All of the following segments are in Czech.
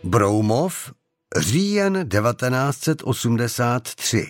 Broumov, říjen 1983.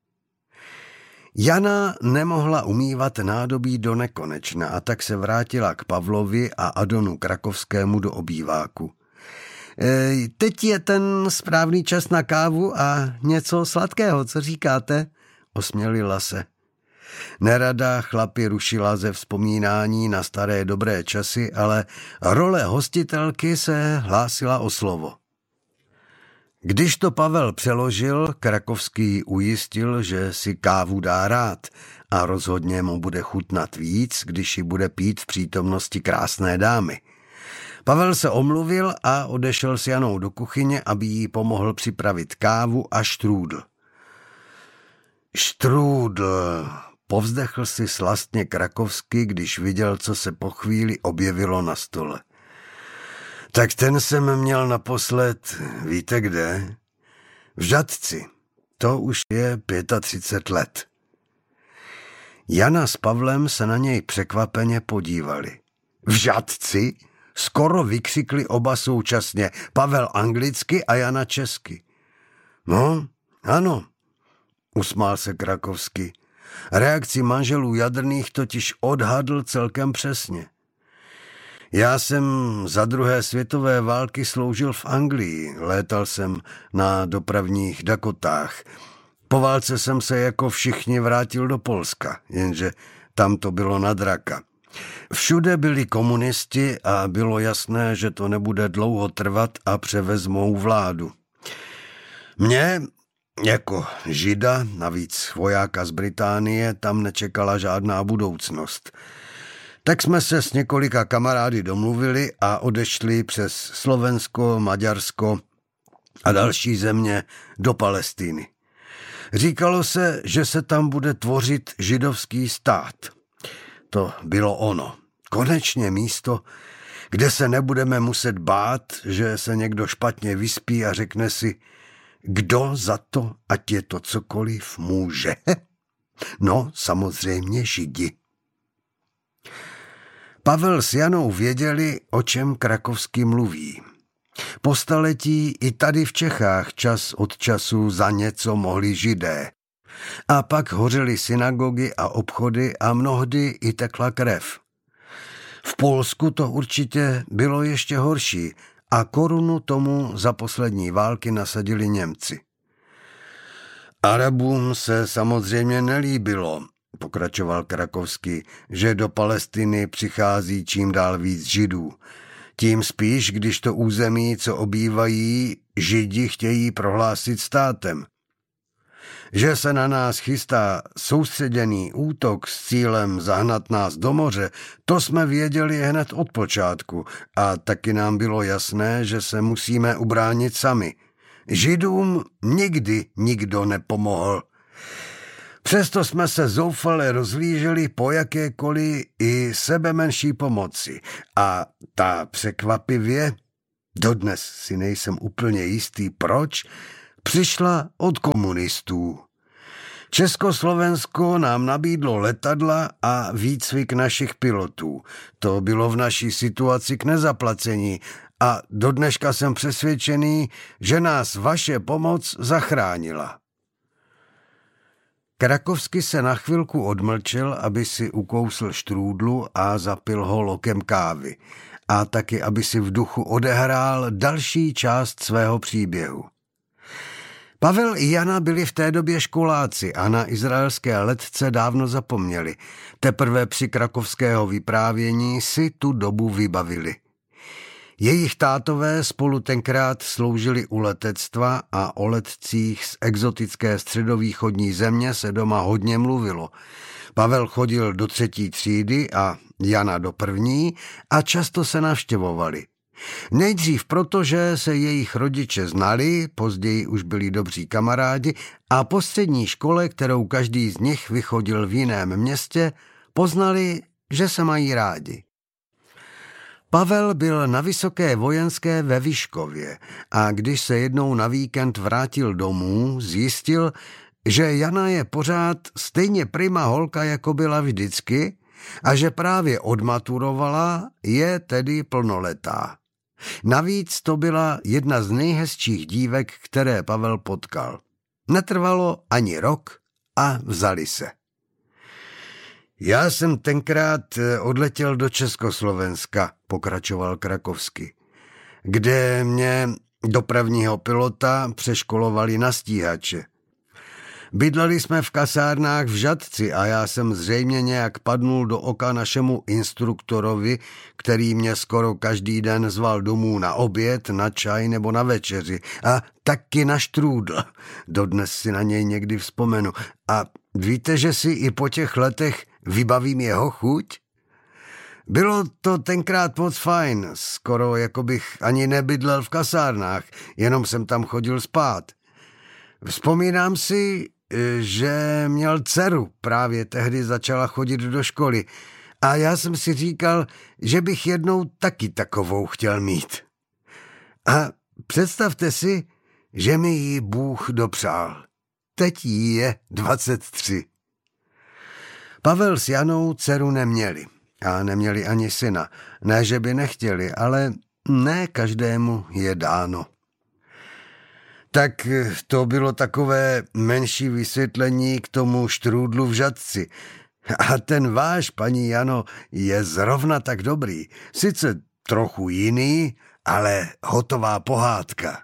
Jana nemohla umývat nádobí do nekonečna a tak se vrátila k Pavlovi a Adonu Krakovskému do obýváku. Teď je ten správný čas na kávu a něco sladkého, co říkáte? Osmělila se. Nerada chlapi rušila ze vzpomínání na staré dobré časy, ale role hostitelky se hlásila o slovo. Když to Pavel přeložil, Krakovský ujistil, že si kávu dá rád a rozhodně mu bude chutnat víc, když ji bude pít v přítomnosti krásné dámy. Pavel se omluvil a odešel s Janou do kuchyně, aby jí pomohl připravit kávu a štrůdl. Štrůdl, povzdechl si slastně Krakovsky, když viděl, co se po chvíli objevilo na stole. Tak ten jsem měl naposled, víte kde? V Žatci. To už je 35 let. Jana s Pavlem se na něj překvapeně podívali. V Žatci? Skoro vykřikli oba současně. Pavel anglicky a Jana česky. No, ano, usmál se Krakovsky. Reakci manželů Jadrných totiž odhadl celkem přesně. Já jsem za druhé světové války sloužil v Anglii, létal jsem na dopravních Dakotách. Po válce jsem se jako všichni vrátil do Polska, jenže tam to bylo na draka. Všude byli komunisti a bylo jasné, že to nebude dlouho trvat a převezmou vládu. Mě, jako Žida, navíc vojáka z Británie, tam nečekala žádná budoucnost. Tak jsme se s několika kamarády domluvili a odešli přes Slovensko, Maďarsko a další země do Palestiny. Říkalo se, že se tam bude tvořit židovský stát. To bylo ono. Konečně místo, kde se nebudeme muset bát, že se někdo špatně vyspí a řekne si, kdo za to, ať je to cokoliv, může. No, samozřejmě Židi. Pavel s Janou věděli, o čem Krakovský mluví. Po staletí i tady v Čechách čas od času za něco mohli Židé. A pak hořely synagogy a obchody a mnohdy i tekla krev. V Polsku to určitě bylo ještě horší a korunu tomu za poslední války nasadili Němci. Arabům se samozřejmě nelíbilo, pokračoval Krakovský, že do Palestiny přichází čím dál víc Židů. Tím spíš, když to území, co obývají, Židi chtějí prohlásit státem. Že se na nás chystá soustředěný útok s cílem zahnat nás do moře, to jsme věděli hned od počátku a taky nám bylo jasné, že se musíme ubránit sami. Židům nikdy nikdo nepomohl. Přesto jsme se zoufale rozhlíželi po jakékoliv i sebemenší pomoci a ta překvapivě, dodnes si nejsem úplně jistý proč, přišla od komunistů. Československo nám nabídlo letadla a výcvik našich pilotů. To bylo v naší situaci k nezaplacení a dodneška jsem přesvědčený, že nás vaše pomoc zachránila. Krakovsky se na chvilku odmlčel, aby si ukousl štrůdlu a zapil ho lokem kávy a taky, aby si v duchu odehrál další část svého příběhu. Pavel i Jana byli v té době školáci a na izraelské letce dávno zapomněli. Teprve při Krakovského vyprávění si tu dobu vybavili. Jejich tátové spolu tenkrát sloužili u letectva a o letcích z exotické středovýchodní země se doma hodně mluvilo. Pavel chodil do 3. třídy a Jana do 1. a často se navštěvovali. Nejdřív proto, že se jejich rodiče znali, později už byli dobří kamarádi a po střední škole, kterou každý z nich vychodil v jiném městě, poznali, že se mají rádi. Pavel byl na vysoké vojenské ve Vyškově a když se jednou na víkend vrátil domů, zjistil, že Jana je pořád stejně prima holka, jako byla vždycky a že právě odmaturovala, je tedy plnoletá. Navíc to byla jedna z nejhezčích dívek, které Pavel potkal. Netrvalo ani rok a vzali se. Já jsem tenkrát odletěl do Československa, pokračoval Krakovský, kde mě dopravního pilota přeškolovali na stíhače. Bydleli jsme v kasárnách v Žatci a já jsem zřejmě nějak padnul do oka našemu instruktorovi, který mě skoro každý den zval domů na oběd, na čaj nebo na večeři a taky na štrůdl. Dodnes si na něj někdy vzpomenu. A víte, že si i po těch letech vybavím jeho chuť? Bylo to tenkrát moc fajn, skoro jako bych ani nebydlel v kasárnách, jenom jsem tam chodil spát. Vzpomínám si, že měl dceru, právě tehdy začala chodit do školy a já jsem si říkal, že bych jednou taky takovou chtěl mít. A představte si, že mi ji Bůh dopřál. Teď jí je 23. Pavel s Janou dceru neměli a neměli ani syna. Ne, že by nechtěli, ale ne každému je dáno. Tak to bylo takové menší vysvětlení k tomu štrůdlu v Žatci. A ten váš, paní Jano, je zrovna tak dobrý. Sice trochu jiný, ale hotová pohádka.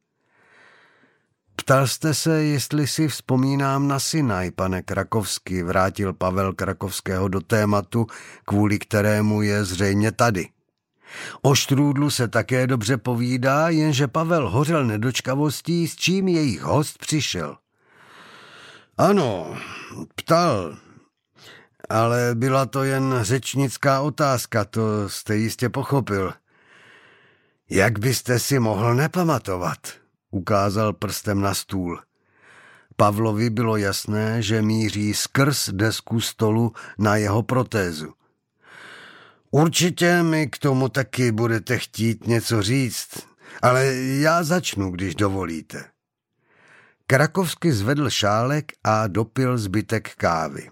Ptal jste se, jestli si vzpomínám na Sinaj, pane Krakovský, vrátil Pavel Krakovského do tématu, kvůli kterému je zřejmě tady. O štrůdlu se také dobře povídá, jenže Pavel hořel nedočkavostí, s čím jejich host přišel. Ano, ptal, ale byla to jen řečnická otázka, to jste jistě pochopil. Jak byste si mohl nepamatovat? Ukázal prstem na stůl. Pavlovi bylo jasné, že míří skrz desku stolu na jeho protézu. Určitě mi k tomu taky budete chtít něco říct, ale já začnu, když dovolíte. Krakovský zvedl šálek a dopil zbytek kávy.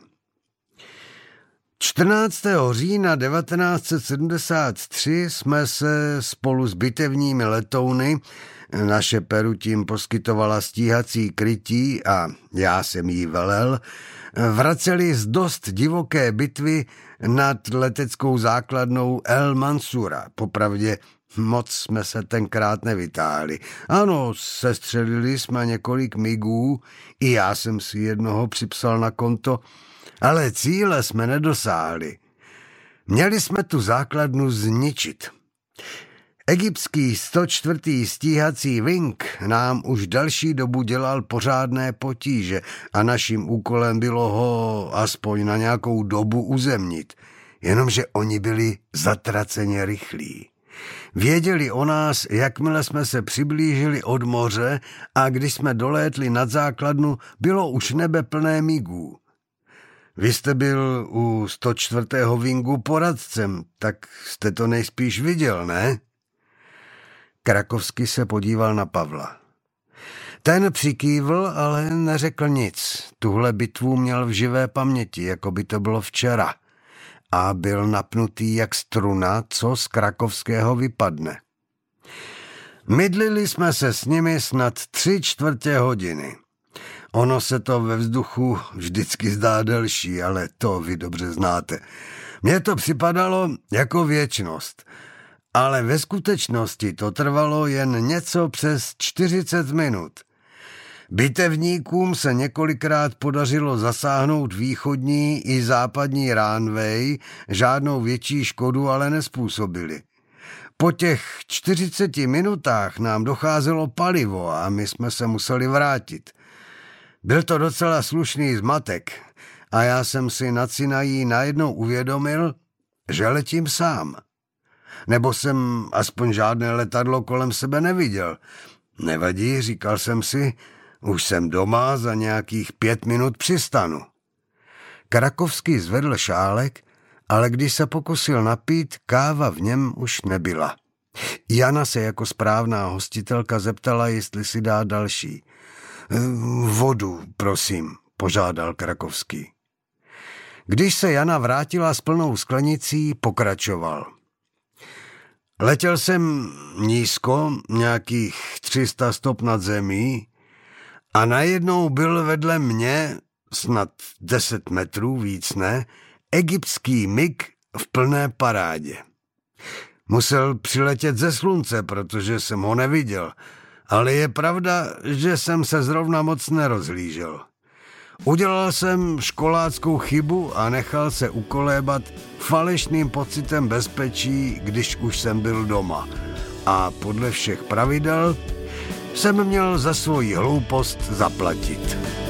14. října 1973 jsme se spolu s bitevními letouny, naše Peru tím poskytovala stíhací krytí a já jsem jí velel, vraceli z dost divoké bitvy nad leteckou základnou El Mansura. Popravdě moc jsme se tenkrát nevytáhli. Ano, sestřelili jsme několik migů, i já jsem si jednoho připsal na konto, ale cíle jsme nedosáhli. Měli jsme tu základnu zničit. Egyptský 104. stíhací Wing nám už další dobu dělal pořádné potíže a naším úkolem bylo ho aspoň na nějakou dobu uzemnit. Jenomže oni byli zatraceně rychlí. Věděli o nás, jakmile jsme se přiblížili od moře a když jsme dolétli nad základnu, bylo už nebe plné migů. Vy jste byl u 104. Wingu poradcem, tak jste to nejspíš viděl, ne? Krakovský se podíval na Pavla. Ten přikývl, ale neřekl nic. Tuhle bitvu měl v živé paměti, jako by to bylo včera. A byl napnutý jak struna, co z Krakovského vypadne. Mydlili jsme se s nimi snad 3/4 hodiny. Ono se to ve vzduchu vždycky zdá delší, ale to vy dobře znáte. Mně to připadalo jako věčnost. Ale ve skutečnosti to trvalo jen něco přes 40 minut. Bitevníkům se několikrát podařilo zasáhnout východní i západní runway, žádnou větší škodu ale nezpůsobili. Po těch 40 minutách nám docházelo palivo a my jsme se museli vrátit. Byl to docela slušný zmatek a já jsem si nad Sinají najednou uvědomil, že letím sám. Nebo jsem aspoň žádné letadlo kolem sebe neviděl. Nevadí, říkal jsem si, už jsem doma, za nějakých 5 minut přistanu. Krakovský zvedl šálek, ale když se pokusil napít, káva v něm už nebyla. Jana se jako správná hostitelka zeptala, jestli si dá další. Vodu, prosím, požádal Krakovský. Když se Jana vrátila s plnou sklenicí, pokračoval. Letěl jsem nízko, nějakých 300 stop nad zemí, a najednou byl vedle mě, snad 10 metrů, víc ne, egyptský MiG v plné parádě. Musel přiletět ze slunce, protože jsem ho neviděl, ale je pravda, že jsem se zrovna moc nerozhlížel. Udělal jsem školáckou chybu a nechal se ukolébat falešným pocitem bezpečí, když už jsem byl doma. A podle všech pravidel jsem měl za svoji hloupost zaplatit.